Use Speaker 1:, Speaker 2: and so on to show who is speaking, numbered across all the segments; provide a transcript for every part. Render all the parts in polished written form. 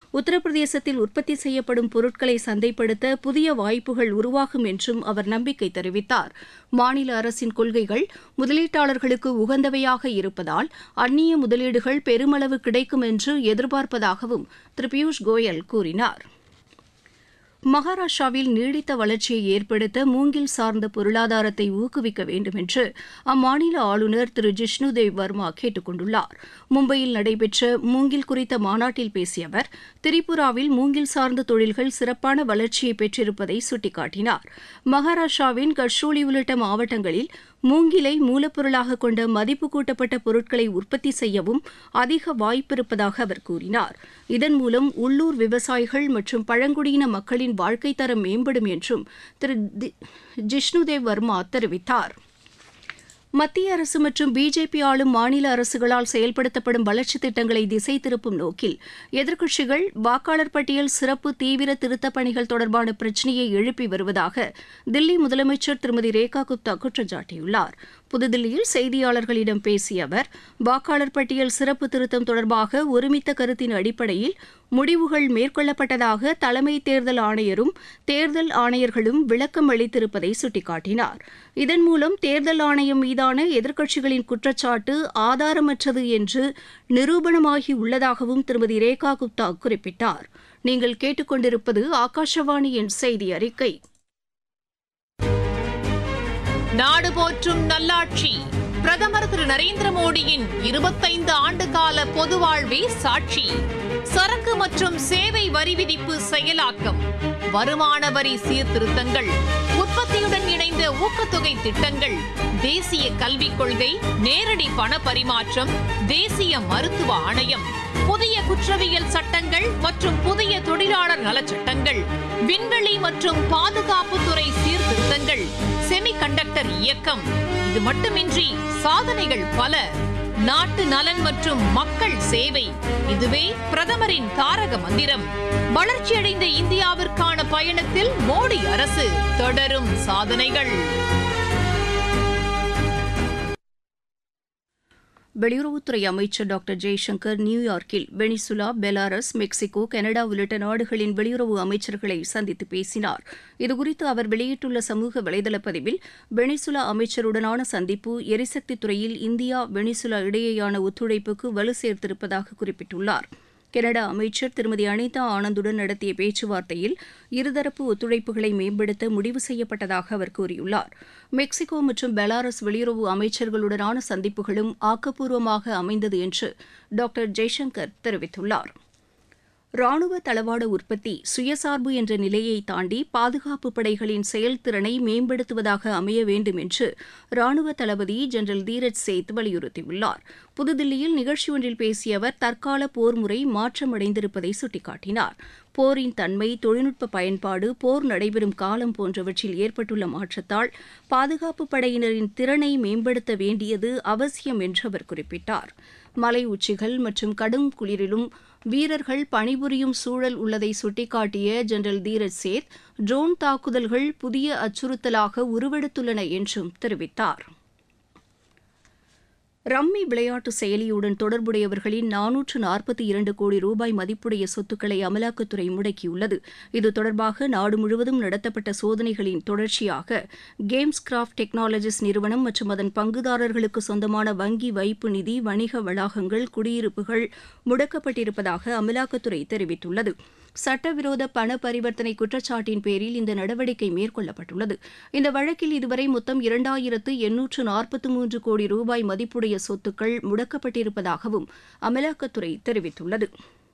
Speaker 1: உத்தரப்பிரதேசத்தில் உற்பத்தி செய்யப்படும் பொருட்களை சந்தைப்படுத்த புதிய வாய்ப்புகள் உருவாகும் என்றும் அவர் நம்பிக்கை தெரிவித்தார். மாநில அரசின் கொள்கைகள் முதலீட்டாளர்களுக்கு உகந்தவையாக இருப்பதால் அந்நிய முதலீடுகள் பெருமளவு கிடைக்கும் என்று எதிர்பார்ப்பதாகவும் திரு பியூஷ் கோயல் கூறினார். மகாராஷ்டிராவில் நீடித்த வளர்ச்சியை ஏற்படுத்த மூங்கில் சார்ந்த பொருளாதாரத்தை ஊக்குவிக்க வேண்டும் என்று அம்மாநில ஆளுநர் திரு ஜிஷ்ணுதேவ் வர்மா கேட்டுக் கொண்டுள்ளார். மும்பையில் நடைபெற்ற மூங்கில் குறித்த மாநாட்டில் பேசிய அவர் திரிபுராவில் மூங்கில் சார்ந்த தொழில்கள் சிறப்பான வளர்ச்சியை பெற்றிருப்பதை சுட்டிக்காட்டினார். மகாராஷ்டிராவின் கட்ரோலி உள்ளிட்ட மாவட்டங்களில் மூங்கிலை மூலப்பொருளாக கொண்ட மதிப்பு கூட்டப்பட்ட பொருட்களை உற்பத்தி செய்யவும் அதிக வாய்ப்பிருப்பதாக அவர் கூறினார். இதன் மூலம் உள்ளூர் விவசாயிகள் மற்றும் பழங்குடியின மக்களின் வாழ்க்கை தரம் மேம்படும் என்றும் திரு ஜிஷ்ணுதேவ் வர்மா தெரிவித்தார். மத்திய அரசு மற்றும் பிஜேபி ஆளும் மாநில அரசுகளால் செயல்படுத்தப்படும் வளர்ச்சித் திட்டங்களை திசை திருப்பும் நோக்கில் எதிர்க்கட்சிகள் வாக்காளர் பட்டியல் சிறப்பு தீவிர திருத்தப் பணிகள் தொடர்பான பிரச்சினையை எழுப்பி வருவதாக தில்லி முதலமைச்சர் திருமதி ரேகா குப்தா குற்றம் சாட்டியுள்ளார். புதுதில்லியில் செய்தியாளர்களிடம் பேசிய அவர் வாக்காளர் பட்டியல் சிறப்பு திருத்தம் தொடர்பாக ஒருமித்த கருத்தின் அடிப்படையில் முடிவுகள் மேற்கொள்ளப்பட்டதாக தலைமை தேர்தல் ஆணையரும் தேர்தல் ஆணையர்களும் விளக்கம் அளித்திருப்பதை சுட்டிக்காட்டினார். இதன் மூலம் தேர்தல் ஆணையம் மீதான எதிர்க்கட்சிகளின் குற்றச்சாட்டு ஆதாரமற்றது என்று நிரூபணமாகி உள்ளதாகவும் திருமதி ரேகா குப்தா குறிப்பிட்டார். நீங்கள் கேட்டுக்கொண்டிருப்பது ஆகாஷவாணியின் செய்தி அறிக்கை.
Speaker 2: நாடு போற்றும் நல்லாட்சி பிரதமர் திரு நரேந்திர மோடியின் 25 ஆண்டுகால பொது வாழ்வே சாட்சி. சரக்கு மற்றும் சேவை வரி விதிப்பு செயலாக்கம், வருமான வரி சீர்திருத்தங்கள், உற்பத்தியுடன் இணைந்த ஊக்கத்தொகை திட்டங்கள், தேசிய கல்விக் கொள்கை, நேரடி பண பரிமாற்றம், தேசிய மருத்துவ ஆணையம், புதிய குற்றவியல் சட்டங்கள் மற்றும் புதிய தொழிலாளர் நலச்சட்டங்கள், விண்வெளி மற்றும் பாதுகாப்புத்துறை சீர்திருத்தங்கள், செமிகண்டக்டர் இயக்கம். இது மட்டுமின்றி சாதனைகள் பல. நாட்டு நலன் மற்றும் மக்கள் சேவை, இதுவே பிரதமரின் தாரக மந்திரம். வளர்ச்சியடைந்த இந்தியாவிற்கான பயணத்தில் மோடி அரசு, தொடரும் சாதனைகள்.
Speaker 1: வெளியுறவுத்துறை அமைச்சர் டாக்டர் ஜெய்சங்கர் நியூயார்க்கில் வெனிசுலா, பெலாரஸ், மெக்சிகோ, கனடா உள்ளிட்ட நாடுகளின் வெளியுறவு அமைச்சர்களை சந்தித்து பேசினார். இதுகுறித்து அவர் வெளியிட்டுள்ள சமூக வலைதள பதிவில் வெனிசுலா அமைச்சருடனான சந்திப்பு எரிசக்தி துறையில் இந்தியா வெனிசுலா இடையேயான ஒத்துழைப்புக்கு வலு சேர்த்திருப்பதாக குறிப்பிட்டுள்ளார். கனடா அமைச்சர் திருமதி அனிதா ஆனந்துடன் நடத்திய பேச்சுவார்த்தையில் இருதரப்பு ஒத்துழைப்புகளை மேம்படுத்த முடிவு செய்யப்பட்டதாக அவர் கூறியுள்ளார். மெக்சிகோ மற்றும் பெலாரஸ் வெளியுறவு அமைச்சர்களுடனான சந்திப்புகளும் ஆக்கப்பூர்வமாக அமைந்தது என்று டாக்டர் ஜெய்சங்கர் தெரிவித்துள்ளார். ராணுவ தளவாட உற்பத்தி சுயசார்பு என்ற நிலையை தாண்டி பாதுகாப்பு படைகளின் செயல்திறனை மேம்படுத்துவதாக அமைய வேண்டும் என்று ராணுவ தளபதி ஜெனரல் தீரஜ் சேத் வலியுறுத்தியுள்ளார். புதுதில்லியில் நிகழ்ச்சி ஒன்றில் பேசிய அவர் தற்கால போர் முறை மாற்றமடைந்திருப்பதை சுட்டிக்காட்டினார். போரின் தன்மை, தொழில்நுட்ப பயன்பாடு, போர் நடைபெறும் காலம் போன்றவற்றில் ஏற்பட்டுள்ள மாற்றத்தால் பாதுகாப்பு படையினரின் திறனை மேம்படுத்த வேண்டியது அவசியம் என்று அவர் குறிப்பிட்டார். மலை உச்சிகள் மற்றும் கடும் குளிரிலும் வீரர்கள் பணிபுரியும் சூழல் உள்ளதை சுட்டிக்காட்டிய ஜெனரல் தீரஜ் சேத் ட்ரோன் தாக்குதல்கள் புதிய அச்சுறுத்தலாக உருவெடுத்துள்ளன என்றும் தெரிவித்தார். ரம்மி விளையாட்டு செயலியுடன் தொடர்புடையவர்களின் 442 கோடி ரூபாய் மதிப்புடைய சொத்துக்களை அமலாக்கத்துறை முடக்கியுள்ளது. இது தொடர்பாக நாடு முழுவதும் நடத்தப்பட்ட சோதனைகளின் தொடர்ச்சியாக கேம்ஸ் கிராப்ட் டெக்னாலஜிஸ் நிறுவனம் மற்றும் அதன் பங்குதாரர்களுக்கு சொந்தமான வங்கி வைப்பு நிதி, வணிக வளாகங்கள், குடியிருப்புகள் முடக்கப்பட்டிருப்பதாக அமலாக்கத்துறை தெரிவித்துள்ளது. சட்டவிரோத பண பரிவர்த்தனை குற்றச்சாட்டின் பேரில் இந்த நடவடிக்கை மேற்கொள்ளப்பட்டுள்ளது. இந்த வழக்கில் இதுவரை மொத்தம் 2843 கோடி ரூபாய் மதிப்புடைய சொத்துக்கள் முடக்கப்பட்டிருப்பதாகவும் அமலாக்கத்துறை தெரிவித்துள்ளது.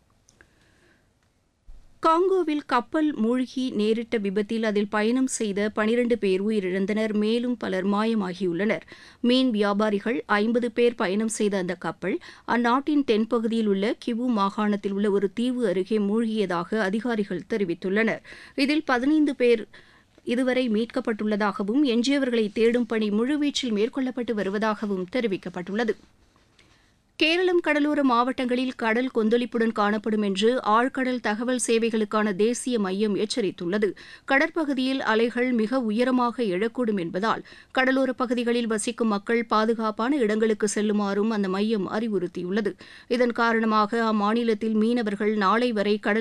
Speaker 1: காங்கோவில் கப்பல் மூழ்கி நேரிட்ட விபத்தில் அதில் பயணம் செய்த 12 பேர் உயிரிழந்தனர். மேலும் பலர் மாயமாகியுள்ளனர். மீன் வியாபாரிகள் 50 பேர் பயணம் செய்த அந்த கப்பல் அந்நாட்டின் தென்பகுதியில் உள்ள கிவு மாகாணத்தில் உள்ள ஒரு தீவு அருகே மூழ்கியதாக அதிகாரிகள் தெரிவித்துள்ளனர். இதில் 15 பேர் இதுவரை மீட்கப்பட்டுள்ளதாகவும் எஞ்சியவர்களை தேடும் பணி முழுவீச்சில் மேற்கொள்ளப்பட்டு வருவதாகவும் தெரிவிக்கப்பட்டுள்ளது. கேரளம் கடலோர மாவட்டங்களில் கடல் கொந்தளிப்புடன் காணப்படும் என்று ஆழ்கடல் தகவல் சேவைகளுக்கான தேசிய மையம் எச்சரித்துள்ளது. கடற்பகுதியில் அலைகள் மிக உயரமாக எழக்கூடும் என்பதால் கடலோரப் பகுதிகளில் வசிக்கும் மக்கள் பாதுகாப்பான இடங்களுக்கு செல்லுமாறும் அந்த மையம் அறிவுறுத்தியுள்ளது. இதன் காரணமாக அம்மாநிலத்தில் மீனவர்கள் நாளை வரை கடல்